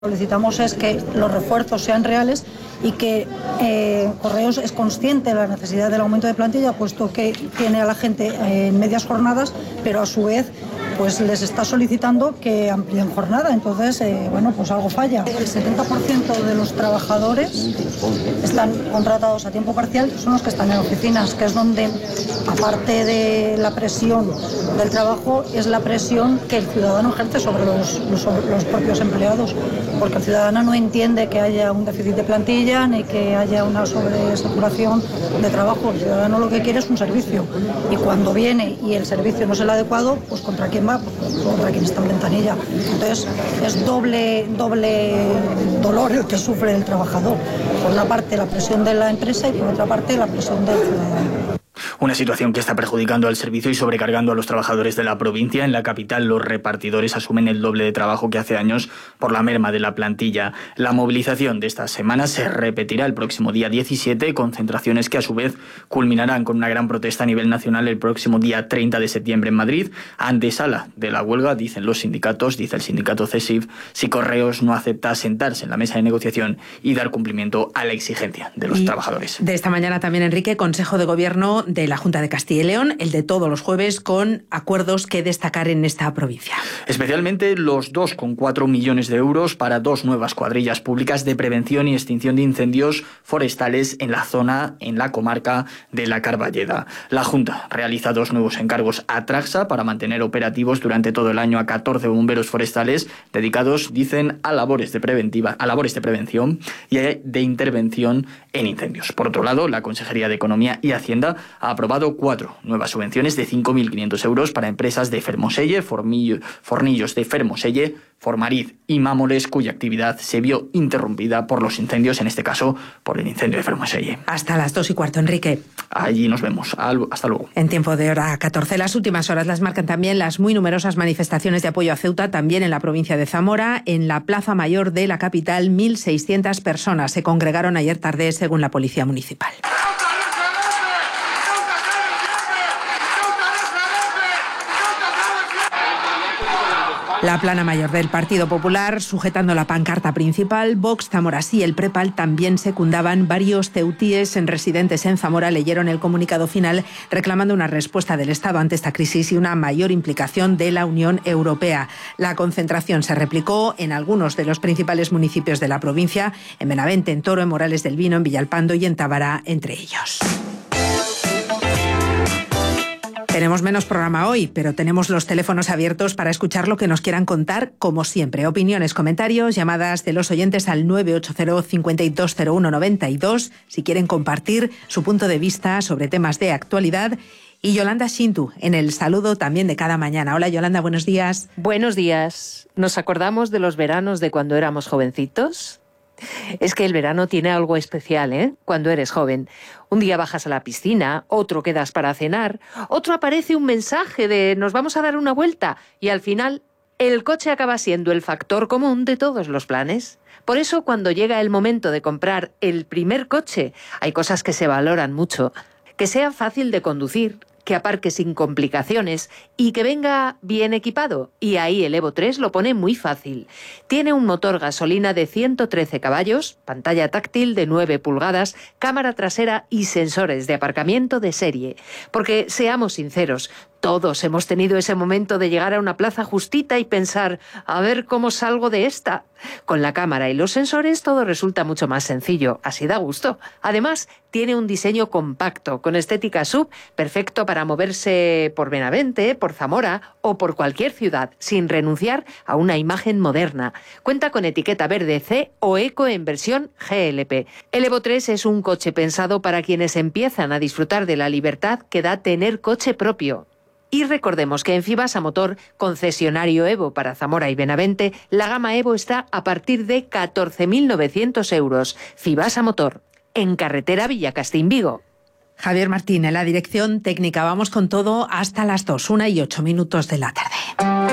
Solicitamos es que los refuerzos sean reales y que Correos es consciente de la necesidad del aumento de plantilla, puesto que tiene a la gente en medias jornadas, pero a su vez pues les está solicitando que amplíen jornada. Entonces, pues algo falla. El 70% de los trabajadores están contratados a tiempo parcial, son los que están en oficinas, que es donde, aparte de la presión del trabajo, es la presión que el ciudadano ejerce sobre los propios empleados, porque el ciudadano no entiende que haya un déficit de plantilla ni que haya una sobresaturación de trabajo. El ciudadano lo que quiere es un servicio, y cuando viene y el servicio no es el adecuado, pues ¿contra quién va? Pues contra quien está en ventanilla. Entonces es doble dolor el que sufre el trabajador. Por una parte la presión de la empresa y por otra parte la presión del ciudadano. Una situación que está perjudicando al servicio y sobrecargando a los trabajadores de la provincia. En la capital, los repartidores asumen el doble de trabajo que hace años por la merma de la plantilla. La movilización de esta semana se repetirá el próximo día 17, concentraciones que a su vez culminarán con una gran protesta a nivel nacional el próximo día 30 de septiembre en Madrid. Antesala de la huelga, dicen los sindicatos, dice el sindicato CESIF, si Correos no acepta sentarse en la mesa de negociación y dar cumplimiento a la exigencia de los trabajadores. De esta mañana también, Enrique, Consejo de Gobierno de la Junta de Castilla y León, el de todos los jueves, con acuerdos que destacar en esta provincia. Especialmente los 2,4 millones de euros para 2 nuevas cuadrillas públicas de prevención y extinción de incendios forestales en la zona, en la comarca de la Carballeda. La Junta realiza 2 nuevos encargos a Traxa para mantener operativos durante todo el año a 14 bomberos forestales dedicados, dicen, a labores de prevención y de intervención en incendios. Por otro lado, la Consejería de Economía y Hacienda ha aprobado 4 nuevas subvenciones de 5.500 euros para empresas de Fermoselle, Fornillos de Fermoselle, Formariz y Mámoles, cuya actividad se vio interrumpida por los incendios, en este caso por el incendio de Fermoselle. Hasta las 2:15, Enrique. Allí nos vemos. Hasta luego. En tiempo de hora 14. Las últimas horas las marcan también las muy numerosas manifestaciones de apoyo a Ceuta, también en la provincia de Zamora. En la Plaza Mayor de la capital, 1.600 personas se congregaron ayer tarde, según la Policía Municipal. La plana mayor del Partido Popular, sujetando la pancarta principal, Vox, Zamora sí, el Prepal también secundaban. Varios ceutíes residentes en Zamora leyeron el comunicado final reclamando una respuesta del Estado ante esta crisis y una mayor implicación de la Unión Europea. La concentración se replicó en algunos de los principales municipios de la provincia, en Benavente, en Toro, en Morales del Vino, en Villalpando y en Tábara, entre ellos. Tenemos menos programa hoy, pero tenemos los teléfonos abiertos para escuchar lo que nos quieran contar, como siempre. Opiniones, comentarios, llamadas de los oyentes al 980-5201-92, si quieren compartir su punto de vista sobre temas de actualidad. Y Yolanda Shintu, en el saludo también de cada mañana. Hola, Yolanda, buenos días. Buenos días. ¿Nos acordamos de los veranos de cuando éramos jovencitos? Es que el verano tiene algo especial, ¿eh? Cuando eres joven. Un día bajas a la piscina, otro quedas para cenar, otro aparece un mensaje de nos vamos a dar una vuelta y al final el coche acaba siendo el factor común de todos los planes. Por eso cuando llega el momento de comprar el primer coche, hay cosas que se valoran mucho. Que sea fácil de conducir, que aparque sin complicaciones y que venga bien equipado. Y ahí el Evo 3 lo pone muy fácil. Tiene un motor gasolina de 113 caballos, pantalla táctil de 9 pulgadas, cámara trasera y sensores de aparcamiento de serie. Porque, seamos sinceros, todos hemos tenido ese momento de llegar a una plaza justita y pensar, a ver cómo salgo de esta. Con la cámara y los sensores todo resulta mucho más sencillo, así da gusto. Además, tiene un diseño compacto, con estética sub, perfecto para moverse por Benavente, por Zamora o por cualquier ciudad, sin renunciar a una imagen moderna. Cuenta con etiqueta verde C o Eco en versión GLP. El Evo 3 es un coche pensado para quienes empiezan a disfrutar de la libertad que da tener coche propio. Y recordemos que en Fibasa Motor, concesionario Evo para Zamora y Benavente, la gama Evo está a partir de 14.900 euros. Fibasa Motor, en carretera Villacastín-Vigo. Javier Martín, en la dirección técnica. Vamos con todo hasta las 2, 1:08 de la tarde.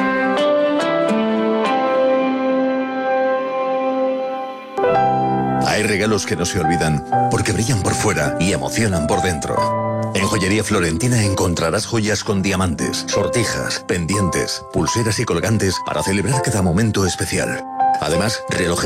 Hay regalos que no se olvidan porque brillan por fuera y emocionan por dentro. En Joyería Florentina encontrarás joyas con diamantes, sortijas, pendientes, pulseras y colgantes para celebrar cada momento especial. Además, relojería